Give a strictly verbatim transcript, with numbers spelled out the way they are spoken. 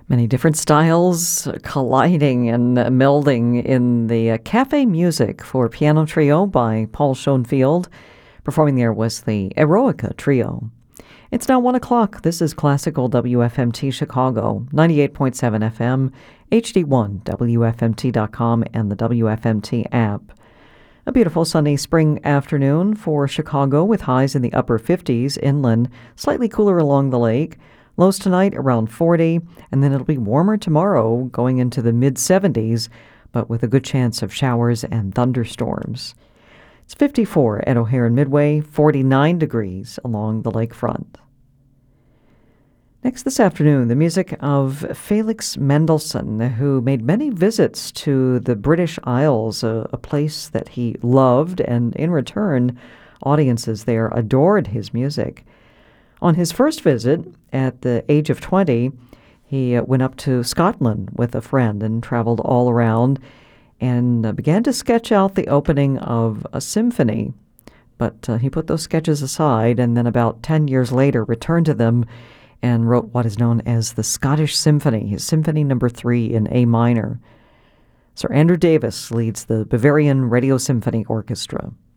Many different styles colliding and melding in the uh, Cafe Music for Piano Trio by Paul Schoenfield. Performing there was the Eroica Trio. It's now one o'clock. This is Classical W F M T Chicago, ninety-eight point seven F M, H D one, W F M T dot com, and the W F M T app. A beautiful sunny spring afternoon for Chicago with highs in the upper fifties inland, slightly cooler along the lake. Lows tonight around forty, and then it'll be warmer tomorrow, going into the mid-seventies, but with a good chance of showers and thunderstorms. It's fifty-four at O'Hare and Midway, forty-nine degrees along the lakefront. Next this afternoon, the music of Felix Mendelssohn, who made many visits to the British Isles, a, a place that he loved, and in return, audiences there adored his music. On his first visit, at the age of twenty, he uh, went up to Scotland with a friend and traveled all around and uh, began to sketch out the opening of a symphony. But uh, he put those sketches aside and then about ten years later returned to them and wrote what is known as the Scottish Symphony, his Symphony Number Three in A minor. Sir Andrew Davis leads the Bavarian Radio Symphony Orchestra.